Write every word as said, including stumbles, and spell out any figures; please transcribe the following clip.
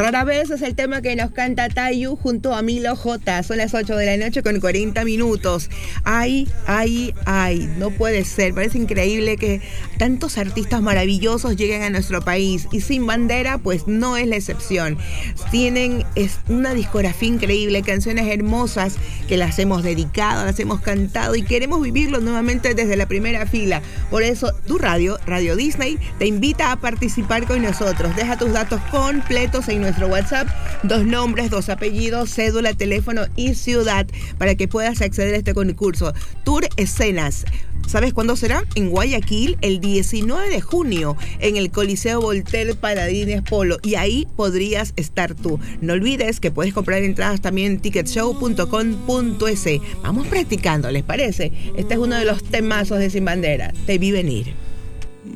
Rara vez es el tema que nos canta Tayu junto a Milo J. Son las ocho de la noche con cuarenta minutos. Ay, ay, ay, no puede ser. Parece increíble que tantos artistas maravillosos lleguen a nuestro país. Y Sin Bandera, pues no es la excepción. Tienen es una discografía increíble, canciones hermosas que las hemos dedicado, las hemos cantado y queremos vivirlo nuevamente desde la primera fila. Por eso, tu radio, Radio Disney, te invita a participar con nosotros. Deja tus datos completos en nuestro WhatsApp, dos nombres, dos apellidos, cédula, teléfono y ciudad para que puedas acceder a este concurso. Tour Escenas. ¿Sabes cuándo será? En Guayaquil, el diecinueve de junio, en el Coliseo Voltaire Paladines Polo. Y ahí podrías estar tú. No olvides que puedes comprar entradas también en ticket show punto com punto es. Vamos practicando, ¿les parece? Este es uno de los temazos de Sin Bandera. Te vi venir.